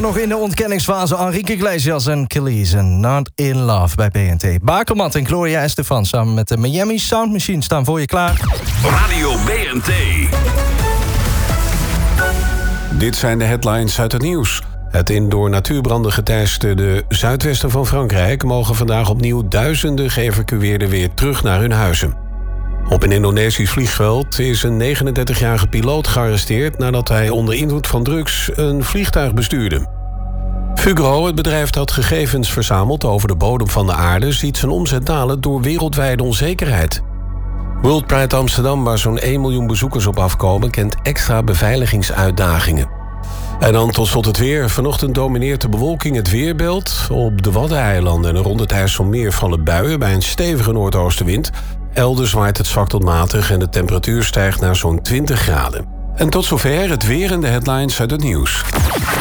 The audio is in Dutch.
Nog in de ontkenningsfase Enrique Iglesias en Kelis en Not In Love bij BNT. Bakermat en Gloria Estefan samen met de Miami Sound Machine staan voor je klaar. Radio BNT. Dit zijn de headlines uit het nieuws. Het in door natuurbranden geteisterde zuidwesten van Frankrijk mogen vandaag opnieuw duizenden geëvacueerden weer terug naar hun huizen. Op een Indonesisch vliegveld is een 39-jarige piloot gearresteerd nadat hij onder invloed van drugs een vliegtuig bestuurde. Fugro, het bedrijf dat gegevens verzamelt over de bodem van de aarde, ziet zijn omzet dalen door wereldwijde onzekerheid. World Pride Amsterdam, waar zo'n 1 miljoen bezoekers op afkomen, kent extra beveiligingsuitdagingen. En dan tot slot het weer. Vanochtend domineert de bewolking het weerbeeld. Op de Waddeneilanden en rond het IJsselmeer vallen buien bij een stevige noordoostenwind. Elders waait het zwak tot matig en de temperatuur stijgt naar zo'n 20 graden. En tot zover het weer en de headlines uit het nieuws.